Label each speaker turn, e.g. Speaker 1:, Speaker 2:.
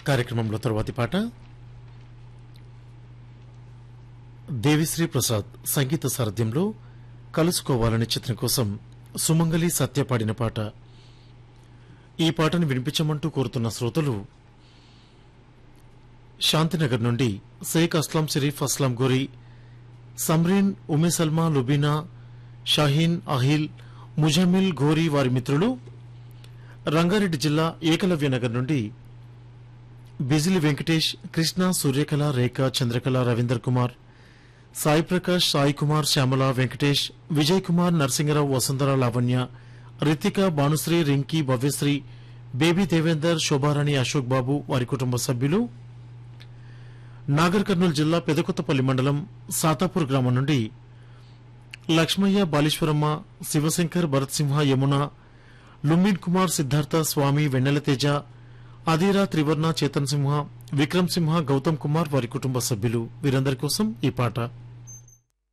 Speaker 1: కార్యక్రమంలో తరువాతి పాట దేవిశ్రీ ప్రసాద్ సంగీత సారథ్యంలో కలుసుకోవాలని చిత్రం కోసం సుమంగళి సత్య పాడిన పాట. ఈ పాటను వినిపించమంటూ కోరుతున్న శ్రోతలు శాంతినగర్ నుండి షేక్ అస్లాం షరీఫ్ అస్లాం గోరి, సమ్రీన్, ఉమే సల్మా, లుబీనా, షాహీన్, అహిల్, ముజమిల్ ఘోరీ వారి మిత్రులు. రంగారెడ్డి జిల్లా ఏకలవ్య నగర్ నుండి బిజిలి వెంకటేష్, కృష్ణ, సూర్యకళ, రేఖ, చంద్రకళ, రవీందర్ కుమార్, సాయి ప్రకాష్, సాయి కుమార్, శ్యామల, వెంకటేష్, విజయ్ కుమార్, నరసింగరావు, వసుంధర, లావణ్య, రితిక, భానుశ్రీ, రింకీ, భవ్యశ్రీ, బేబీ దేవేందర్, శోభారాణి, అశోక్ బాబు వారి కుటుంబ సభ్యులు. నాగర్ కర్నూలు జిల్లా పెదకొత్తపల్లి మండలం సాతాపూర్ గ్రామం నుండి లక్ష్మయ్య, బాలీశ్వరమ్మ, శివశంకర్, భరత్ సింహ, యమున, లుంబిన్ కుమార్, సిద్ధార్థ, స్వామి, వెన్నెలతేజ, అధీరా, త్రివర్ణ, చేతన్ సింహ, విక్రమ్ సింహ, గౌతమ్ కుమార్ వారి కుటుంబ సభ్యులు వీరందరి కోసం ఈ పాట.